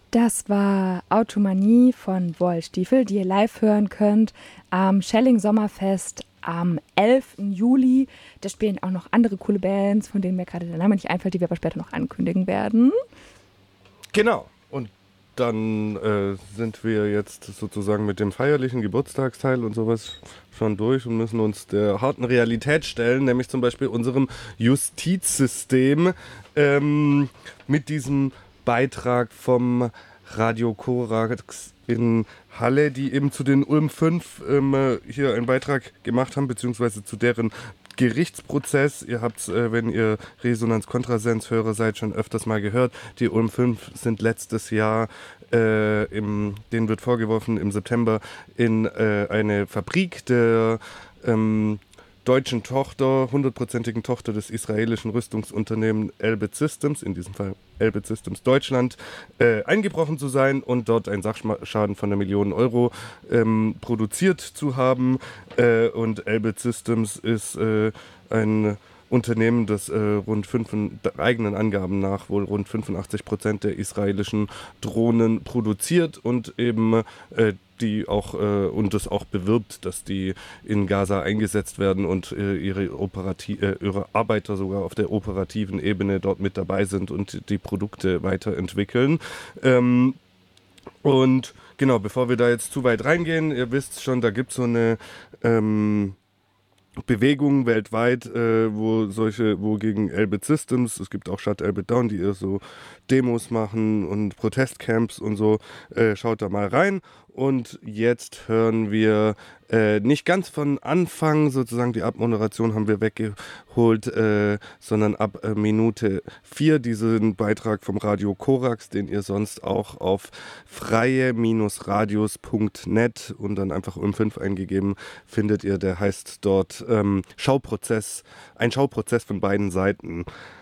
Das war Automanie von Wollstiefel, die ihr live hören könnt am Schelling Sommerfest am 11. Juli. Da spielen auch noch andere coole Bands, von denen mir gerade der Name nicht einfällt, die wir aber später noch ankündigen werden. Genau. Und dann sind wir jetzt sozusagen mit dem feierlichen Geburtstagsteil und sowas schon durch und müssen uns der harten Realität stellen, nämlich zum Beispiel unserem Justizsystem mit diesem Beitrag vom Radio Korax in Halle, die eben zu den Ulm 5 hier einen Beitrag gemacht haben, beziehungsweise zu deren Gerichtsprozess. Ihr habt, wenn ihr Resonanz-Kontrasens-Hörer seid, schon öfters mal gehört. Die Ulm 5 sind letztes Jahr, denen wird vorgeworfen, im September in eine Fabrik der deutschen Tochter, 100%igen Tochter des israelischen Rüstungsunternehmens Elbit Systems, in diesem Fall Elbit Systems Deutschland, eingebrochen zu sein und dort einen Sachschaden von 1 Million Euro produziert zu haben. Und Elbit Systems ist ein Unternehmen, das eigenen Angaben nach wohl rund 85% der israelischen Drohnen produziert und eben die auch und das auch bewirbt, dass die in Gaza eingesetzt werden und ihre Arbeiter sogar auf der operativen Ebene dort mit dabei sind und die Produkte weiterentwickeln. Und genau, bevor wir da jetzt zu weit reingehen, ihr wisst schon, da gibt es so eine Bewegungen weltweit, wo gegen Elbit Systems, es gibt auch Shut Elbit Down, die eher so Demos machen und Protestcamps und so, schaut da mal rein. Und jetzt hören wir nicht ganz von Anfang, sozusagen die Abmoderation haben wir weggeholt, sondern ab Minute 4 diesen Beitrag vom Radio Korax, den ihr sonst auch auf freie-radios.net und dann einfach Ulm 5 eingegeben findet ihr, der heißt dort Schauprozess, ein Schauprozess von beiden Seiten.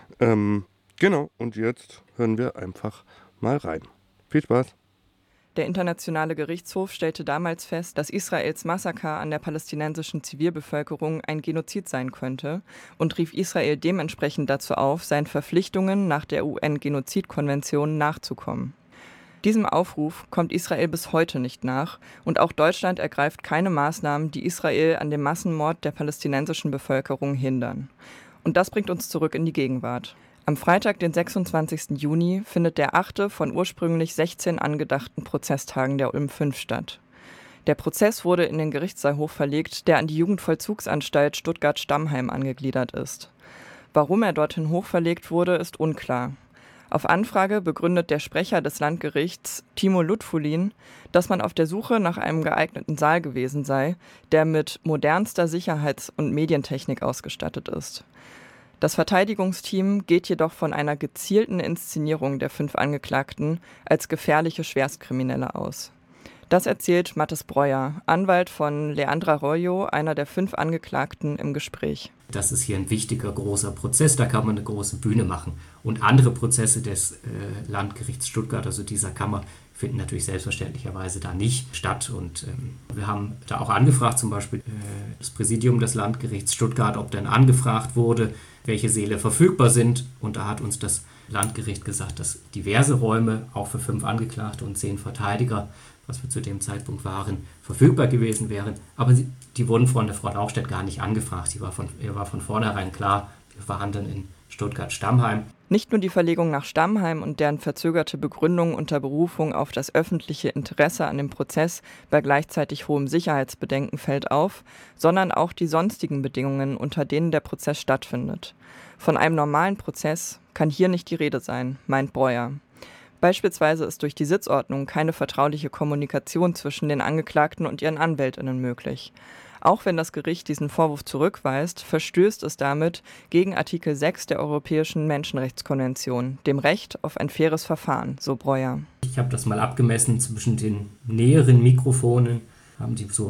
Genau, und jetzt hören wir einfach mal rein. Viel Spaß! Der Internationale Gerichtshof stellte damals fest, dass Israels Massaker an der palästinensischen Zivilbevölkerung ein Genozid sein könnte und rief Israel dementsprechend dazu auf, seinen Verpflichtungen nach der UN-Genozidkonvention nachzukommen. Diesem Aufruf kommt Israel bis heute nicht nach und auch Deutschland ergreift keine Maßnahmen, die Israel an dem Massenmord der palästinensischen Bevölkerung hindern. Und das bringt uns zurück in die Gegenwart. Am Freitag, den 26. Juni, findet der 8. von ursprünglich 16 angedachten Prozesstagen der Ulm 5 statt. Der Prozess wurde in den Gerichtssaal hochverlegt, der an die Jugendvollzugsanstalt Stuttgart-Stammheim angegliedert ist. Warum er dorthin hochverlegt wurde, ist unklar. Auf Anfrage begründet der Sprecher des Landgerichts, Timo Lutfulin, dass man auf der Suche nach einem geeigneten Saal gewesen sei, der mit modernster Sicherheits- und Medientechnik ausgestattet ist. Das Verteidigungsteam geht jedoch von einer gezielten Inszenierung der 5 Angeklagten als gefährliche Schwerstkriminelle aus. Das erzählt Mathis Breuer, Anwalt von Leandra Royo, einer der 5 Angeklagten, im Gespräch. Das ist hier ein wichtiger, großer Prozess, da kann man eine große Bühne machen. Und andere Prozesse des Landgerichts Stuttgart, also dieser Kammer, finden natürlich selbstverständlicherweise da nicht statt. Und wir haben da auch angefragt, zum Beispiel das Präsidium des Landgerichts Stuttgart, ob denn angefragt wurde, welche Säle verfügbar sind. Und da hat uns das Landgericht gesagt, dass diverse Räume, auch für 5 Angeklagte und 10 Verteidiger, was wir zu dem Zeitpunkt waren, verfügbar gewesen wären. Aber die wurden von der Frau Lauchstädt gar nicht angefragt. Ihr war von vornherein klar, wir verhandeln in Stuttgart-Stammheim. Nicht nur die Verlegung nach Stammheim und deren verzögerte Begründung unter Berufung auf das öffentliche Interesse an dem Prozess bei gleichzeitig hohem Sicherheitsbedenken fällt auf, sondern auch die sonstigen Bedingungen, unter denen der Prozess stattfindet. Von einem normalen Prozess kann hier nicht die Rede sein, meint Breuer. Beispielsweise ist durch die Sitzordnung keine vertrauliche Kommunikation zwischen den Angeklagten und ihren AnwältInnen möglich. Auch wenn das Gericht diesen Vorwurf zurückweist, verstößt es damit gegen Artikel 6 der Europäischen Menschenrechtskonvention, dem Recht auf ein faires Verfahren, so Breuer. Ich habe das mal abgemessen, zwischen den näheren Mikrofonen haben die so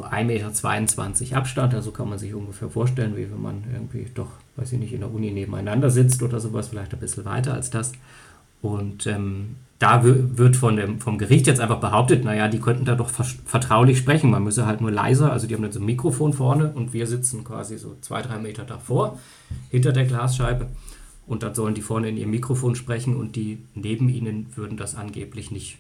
1,22 Meter Abstand, also kann man sich ungefähr vorstellen, wie wenn man irgendwie doch, weiß ich nicht, in der Uni nebeneinander sitzt oder sowas, vielleicht ein bisschen weiter als das. Und da wird vom Gericht jetzt einfach behauptet, naja, die könnten da doch vertraulich sprechen, man müsse halt nur leiser, also die haben dann so ein Mikrofon vorne und wir sitzen quasi so 2-3 Meter davor, hinter der Glasscheibe und dann sollen die vorne in ihr Mikrofon sprechen und die neben ihnen würden das angeblich nicht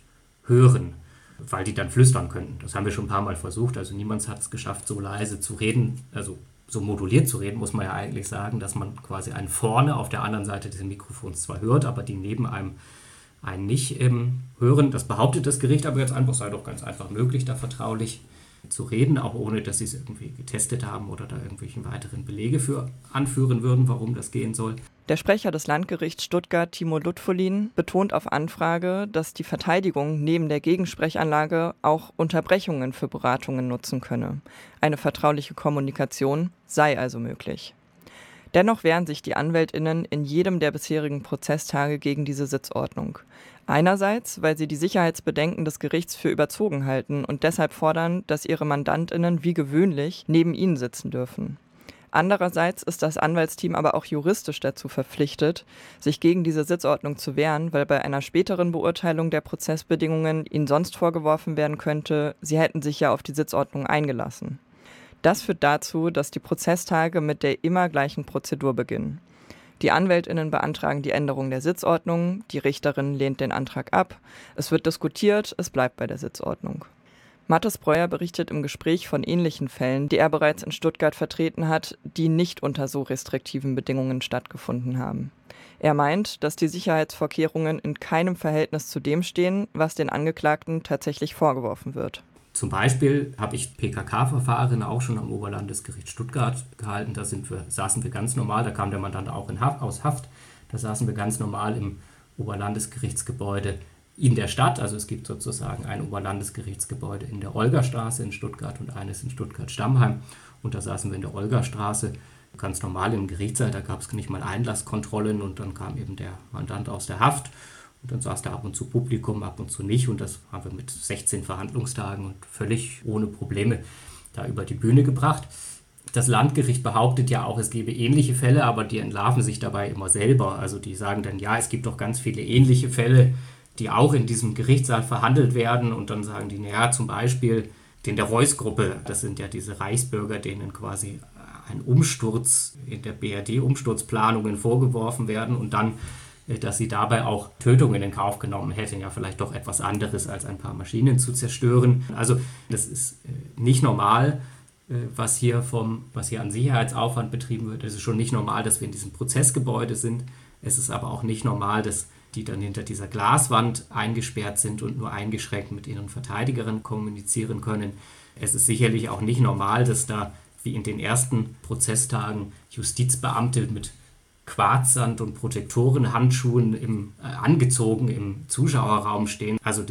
hören, weil die dann flüstern können. Das haben wir schon ein paar Mal versucht. Also niemand hat es geschafft, so leise zu reden, also so moduliert zu reden, muss man ja eigentlich sagen, dass man quasi einen vorne auf der anderen Seite des Mikrofons zwar hört, aber die neben einem einen nicht hören. Das behauptet das Gericht aber jetzt einfach, sei doch ganz einfach möglich, da vertraulich zu reden, auch ohne, dass sie es irgendwie getestet haben oder da irgendwelche weiteren Belege für anführen würden, warum das gehen soll. Der Sprecher des Landgerichts Stuttgart, Timo Lutfolin, betont auf Anfrage, dass die Verteidigung neben der Gegensprechanlage auch Unterbrechungen für Beratungen nutzen könne. Eine vertrauliche Kommunikation sei also möglich. Dennoch wehren sich die AnwältInnen in jedem der bisherigen Prozesstage gegen diese Sitzordnung. Einerseits, weil sie die Sicherheitsbedenken des Gerichts für überzogen halten und deshalb fordern, dass ihre MandantInnen wie gewöhnlich neben ihnen sitzen dürfen. Andererseits ist das Anwaltsteam aber auch juristisch dazu verpflichtet, sich gegen diese Sitzordnung zu wehren, weil bei einer späteren Beurteilung der Prozessbedingungen ihnen sonst vorgeworfen werden könnte, sie hätten sich ja auf die Sitzordnung eingelassen. Das führt dazu, dass die Prozesstage mit der immer gleichen Prozedur beginnen. Die AnwältInnen beantragen die Änderung der Sitzordnung, die Richterin lehnt den Antrag ab, es wird diskutiert, es bleibt bei der Sitzordnung. Mathis Breuer berichtet im Gespräch von ähnlichen Fällen, die er bereits in Stuttgart vertreten hat, die nicht unter so restriktiven Bedingungen stattgefunden haben. Er meint, dass die Sicherheitsvorkehrungen in keinem Verhältnis zu dem stehen, was den Angeklagten tatsächlich vorgeworfen wird. Zum Beispiel habe ich PKK-Verfahren auch schon am Oberlandesgericht Stuttgart gehalten. Da saßen wir ganz normal, da kam der Mandant auch aus Haft. Da saßen wir ganz normal im Oberlandesgerichtsgebäude in der Stadt. Also es gibt sozusagen ein Oberlandesgerichtsgebäude in der Olgastraße in Stuttgart und eines in Stuttgart-Stammheim. Und da saßen wir in der Olgastraße ganz normal im Gerichtssaal. Da gab es nicht mal Einlasskontrollen und dann kam eben der Mandant aus der Haft. Und dann saß da ab und zu Publikum, ab und zu nicht. Und das haben wir mit 16 Verhandlungstagen und völlig ohne Probleme da über die Bühne gebracht. Das Landgericht behauptet ja auch, es gebe ähnliche Fälle, aber die entlarven sich dabei immer selber. Also die sagen dann, ja, es gibt doch ganz viele ähnliche Fälle, die auch in diesem Gerichtssaal verhandelt werden. Und dann sagen die, naja, zum Beispiel den der Reuss-Gruppe. Das sind ja diese Reichsbürger, denen quasi ein Umsturz in der BRD-Umsturzplanungen vorgeworfen werden und dann, dass sie dabei auch Tötungen in Kauf genommen hätten, ja vielleicht doch etwas anderes als ein paar Maschinen zu zerstören. Also das ist nicht normal, was hier an Sicherheitsaufwand betrieben wird. Es ist schon nicht normal, dass wir in diesem Prozessgebäude sind. Es ist aber auch nicht normal, dass die dann hinter dieser Glaswand eingesperrt sind und nur eingeschränkt mit ihren Verteidigerinnen kommunizieren können. Es ist sicherlich auch nicht normal, dass da wie in den ersten Prozesstagen Justizbeamte mit Quarzsand und Protektorenhandschuhen angezogen im Zuschauerraum stehen. Also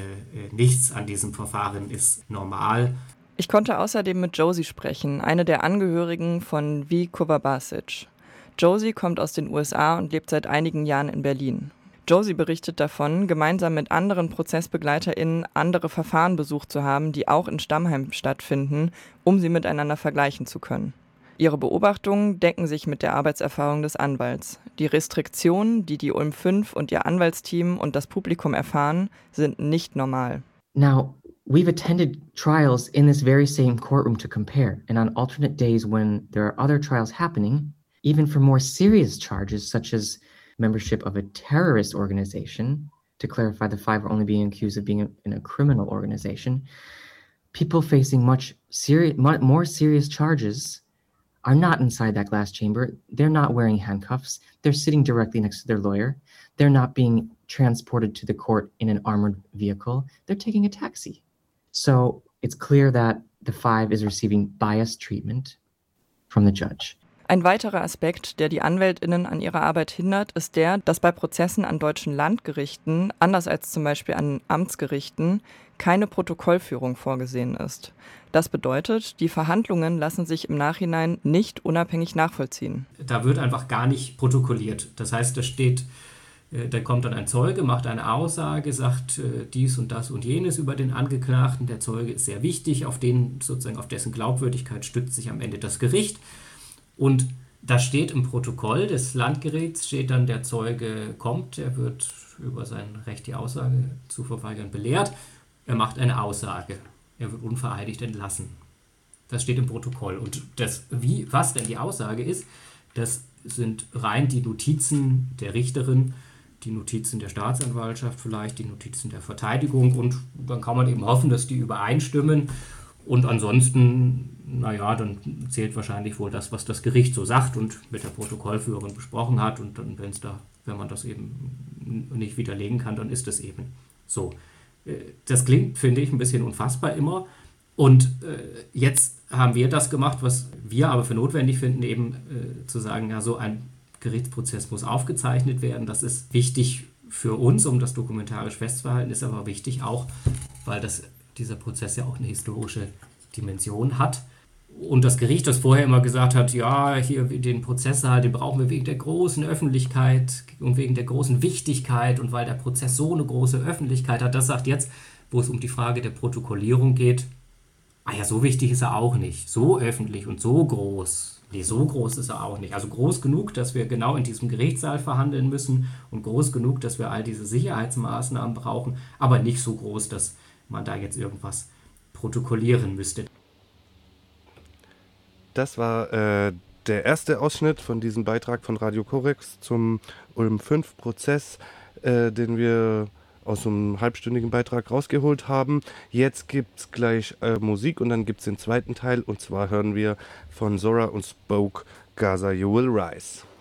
nichts an diesem Verfahren ist normal. Ich konnte außerdem mit Josie sprechen, eine der Angehörigen von V. Kovabašić. Josie kommt aus den USA und lebt seit einigen Jahren in Berlin. Josie berichtet davon, gemeinsam mit anderen ProzessbegleiterInnen andere Verfahren besucht zu haben, die auch in Stammheim stattfinden, um sie miteinander vergleichen zu können. Ihre Beobachtungen decken sich mit der Arbeitserfahrung des Anwalts. Die Restriktionen, die die Ulm 5 und ihr Anwaltsteam und das Publikum erfahren, sind nicht normal. Now, we've attended trials in this very same courtroom to compare, and on alternate days when there are other trials happening, even for more serious charges such as membership of a terrorist organization, to clarify, the 5 are only being accused of being in a criminal organization, people facing more serious charges are not inside that glass chamber. They're not wearing handcuffs. They're sitting directly next to their lawyer. They're not being transported to the court in an armored vehicle. They're taking a taxi. So it's clear that the 5 is receiving biased treatment from the judge. Ein weiterer Aspekt, der die AnwältInnen an ihrer Arbeit hindert, ist der, dass bei Prozessen an deutschen Landgerichten, anders als zum Beispiel an Amtsgerichten, keine Protokollführung vorgesehen ist. Das bedeutet, die Verhandlungen lassen sich im Nachhinein nicht unabhängig nachvollziehen. Da wird einfach gar nicht protokolliert. Das heißt, da kommt dann ein Zeuge, macht eine Aussage, sagt dies und das und jenes über den Angeklagten. Der Zeuge ist sehr wichtig, auf dessen Glaubwürdigkeit stützt sich am Ende das Gericht. Und da steht im Protokoll des Landgerichts, steht dann, der Zeuge kommt, er wird über sein Recht, die Aussage zu verweigern, belehrt. Er macht eine Aussage. Er wird unvereidigt entlassen. Das steht im Protokoll. Und was denn die Aussage ist, das sind rein die Notizen der Richterin, die Notizen der Staatsanwaltschaft vielleicht, die Notizen der Verteidigung und dann kann man eben hoffen, dass die übereinstimmen und ansonsten, dann zählt wahrscheinlich wohl das, was das Gericht so sagt und mit der Protokollführerin besprochen hat und dann, wenn man das eben nicht widerlegen kann, dann ist es eben so. Das klingt, finde ich, ein bisschen unfassbar immer und jetzt haben wir das gemacht, was wir aber für notwendig finden, eben zu sagen, ja, so ein Gerichtsprozess muss aufgezeichnet werden. Das ist wichtig für uns, um das dokumentarisch festzuhalten, ist aber wichtig auch, weil dieser Prozess ja auch eine historische Dimension hat. Und das Gericht, das vorher immer gesagt hat, ja, hier den Prozesssaal, den brauchen wir wegen der großen Öffentlichkeit und wegen der großen Wichtigkeit und weil der Prozess so eine große Öffentlichkeit hat, das sagt jetzt, wo es um die Frage der Protokollierung geht, so wichtig ist er auch nicht, so öffentlich und so groß. Nee, so groß ist er auch nicht. Also groß genug, dass wir genau in diesem Gerichtssaal verhandeln müssen und groß genug, dass wir all diese Sicherheitsmaßnahmen brauchen, aber nicht so groß, dass man da jetzt irgendwas protokollieren müsste. Das war der erste Ausschnitt von diesem Beitrag von Radio Korex zum Ulm 5-Prozess, den wir aus einem halbstündigen Beitrag rausgeholt haben. Jetzt gibt es gleich Musik und dann gibt es den zweiten Teil und zwar hören wir von Zora und Spoke Gaza You Will Rise.